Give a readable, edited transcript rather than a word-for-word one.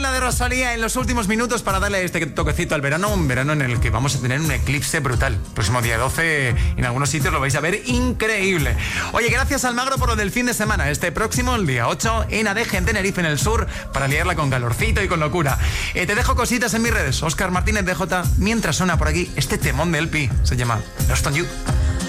la de Rosalía en los últimos minutos para darle este toquecito al verano, un verano en el que vamos a tener un eclipse brutal. El próximo día 12 en algunos sitios lo vais a ver increíble. Oye, gracias Almagro por lo del fin de semana. Este próximo, el día 8, en Adeje, en Tenerife, en el sur, para liarla con calorcito y con locura. Te dejo cositas en mis redes, Óscar Martínez DJ, mientras suena por aquí este temón de LP, se llama Lost on You.